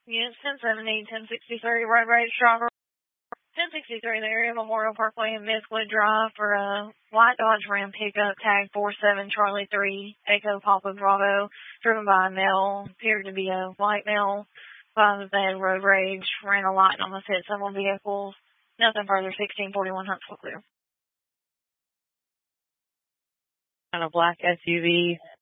Units 1070, 1063, road rage driver. 1063 in the area, Memorial Parkway and Mistwood Drive for a white Dodge Ram pickup, tag 47 Charlie 3, Echo Papa Bravo, driven by a male, appeared to be a white male. They had road rage, ran a light and almost hit several vehicles. Nothing further, 1641 Huntsville clear. On a black SUV